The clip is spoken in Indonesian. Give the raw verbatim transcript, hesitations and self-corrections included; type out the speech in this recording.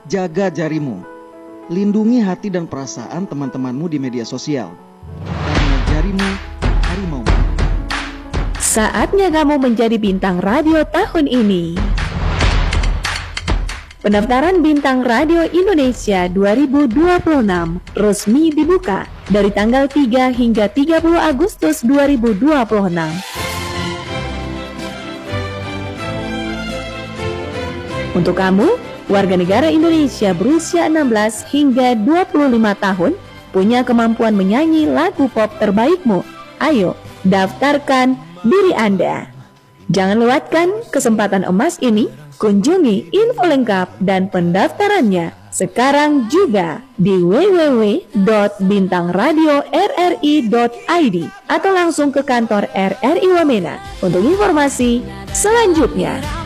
Jaga jarimu. Lindungi hati dan perasaan teman-temanmu di media sosial. Karena jarimu harimau. Saatnya kamu menjadi bintang radio tahun ini. Pendaftaran Bintang Radio Indonesia dua ribu dua puluh enam resmi dibuka dari tanggal tiga hingga tiga puluh Agustus dua ribu dua puluh enam. Untuk kamu, warga negara Indonesia berusia enam belas hingga dua puluh lima tahun, punya kemampuan menyanyi lagu pop terbaikmu. Ayo, daftarkan diri Anda. Jangan lewatkan kesempatan emas ini. Kunjungi info lengkap dan pendaftarannya sekarang juga di w w w dot bintang radio r r i dot i d atau langsung ke kantor R R I Wamena untuk informasi selanjutnya.